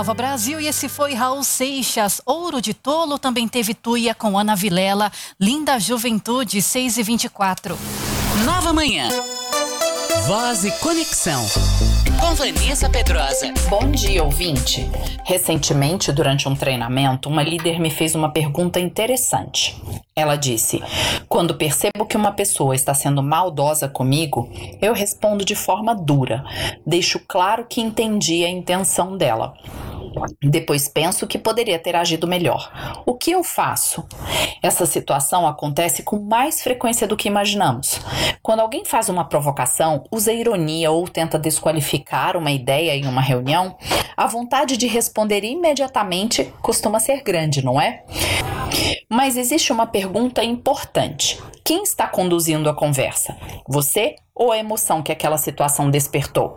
Nova Brasil, e esse foi Raul Seixas. Ouro de Tolo também teve Tuia com Ana Vilela. Linda Juventude, 6h24. Nova Manhã. Voz e Conexão. Com Vanessa Pedrosa. Bom dia, ouvinte. Recentemente, durante um treinamento, uma líder me fez uma pergunta interessante. Ela disse: quando percebo que uma pessoa está sendo maldosa comigo, eu respondo de forma dura. Deixo claro que entendi a intenção dela. Depois penso que poderia ter agido melhor. O que eu faço? Essa situação acontece com mais frequência do que imaginamos. Quando alguém faz uma provocação, usa ironia ou tenta desqualificar uma ideia em uma reunião, a vontade de responder imediatamente costuma ser grande, não é? Mas existe uma pergunta importante. Quem está conduzindo a conversa? Você ou a emoção que aquela situação despertou?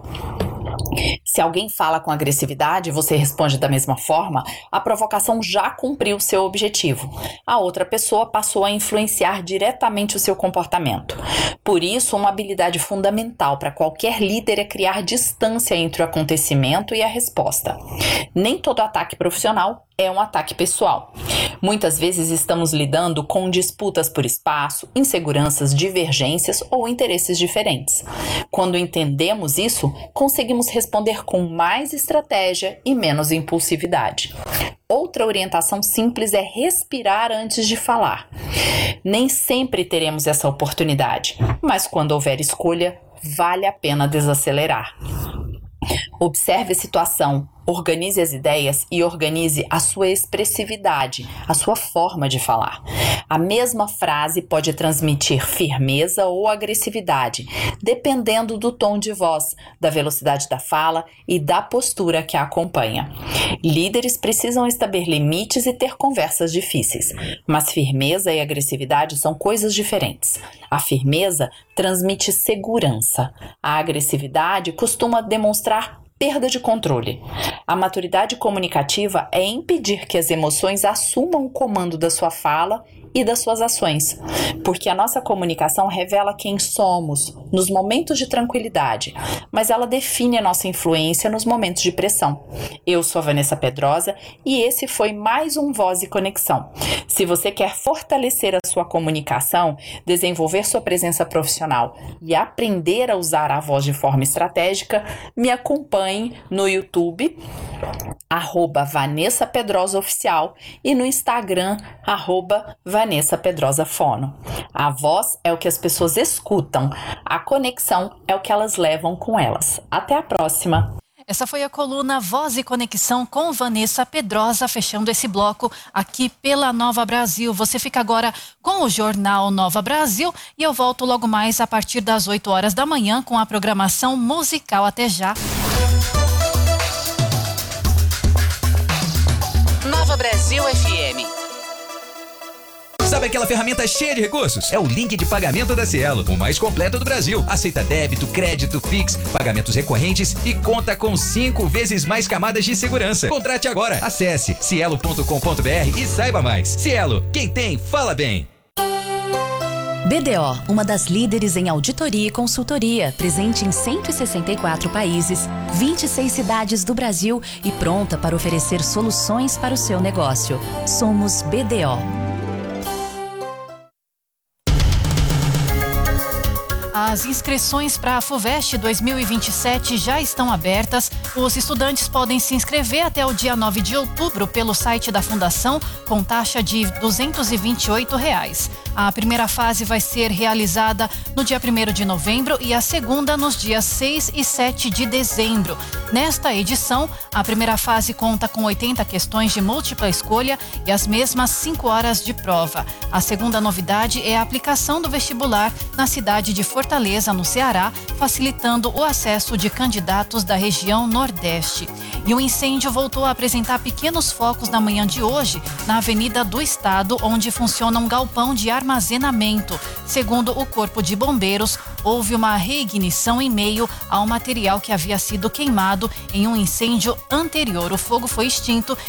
Se alguém fala com agressividade e você responde da mesma forma, a provocação já cumpriu seu objetivo. A outra pessoa passou a influenciar diretamente o seu comportamento. Por isso, uma habilidade fundamental para qualquer líder é criar distância entre o acontecimento e a resposta. Nem todo ataque profissional é um ataque pessoal. Muitas vezes estamos lidando com disputas por espaço, inseguranças, divergências ou interesses diferentes. Quando entendemos isso, conseguimos responder com mais estratégia e menos impulsividade. Outra orientação simples é respirar antes de falar. Nem sempre teremos essa oportunidade, mas quando houver escolha, vale a pena desacelerar. Observe a situação, organize as ideias e organize a sua expressividade, a sua forma de falar. A mesma frase pode transmitir firmeza ou agressividade, dependendo do tom de voz, da velocidade da fala e da postura que a acompanha. Líderes precisam estabelecer limites e ter conversas difíceis, mas firmeza e agressividade são coisas diferentes. A firmeza transmite segurança. A agressividade costuma demonstrar perda de controle. A maturidade comunicativa é impedir que as emoções assumam o comando da sua fala e das suas ações, porque a nossa comunicação revela quem somos nos momentos de tranquilidade, mas ela define a nossa influência nos momentos de pressão. Eu sou a Vanessa Pedrosa e esse foi mais um Voz e Conexão. Se você quer fortalecer a sua comunicação, desenvolver sua presença profissional e aprender a usar a voz de forma estratégica, me acompanhe no YouTube, @Vanessa Pedrosa Oficial, e no Instagram, @Vanessa Pedrosa Fono. A voz é o que as pessoas escutam, a conexão é o que elas levam com elas. Até a próxima! Essa foi a coluna Voz e Conexão com Vanessa Pedrosa, fechando esse bloco aqui pela Nova Brasil. Você fica agora com o Jornal Nova Brasil e eu volto logo mais a partir das 8 horas da manhã com a programação musical. Até já! Nova Brasil FM. Sabe aquela ferramenta cheia de recursos? É o link de pagamento da Cielo, o mais completo do Brasil. Aceita débito, crédito, Pix, pagamentos recorrentes e conta com 5 vezes mais camadas de segurança. Contrate agora. Acesse cielo.com.br e saiba mais. Cielo, quem tem, fala bem. BDO, uma das líderes em auditoria e consultoria, presente em 164 países, 26 cidades do Brasil e pronta para oferecer soluções para o seu negócio. Somos BDO. As inscrições para a FUVEST 2027 já estão abertas. Os estudantes podem se inscrever até o dia 9 de outubro pelo site da Fundação, com taxa de R$ 228. A primeira fase vai ser realizada no dia 1º de novembro e a segunda nos dias 6 e 7 de dezembro. Nesta edição, a primeira fase conta com 80 questões de múltipla escolha e as mesmas 5 horas de prova. A segunda novidade é a aplicação do vestibular na cidade de Fortaleza, no Ceará, facilitando o acesso de candidatos da região Nordeste. E o incêndio voltou a apresentar pequenos focos na manhã de hoje, na Avenida do Estado, onde funciona um galpão de armazenamento. Segundo o Corpo de Bombeiros, houve uma reignição em meio ao material que havia sido queimado em um incêndio anterior. O fogo foi extinto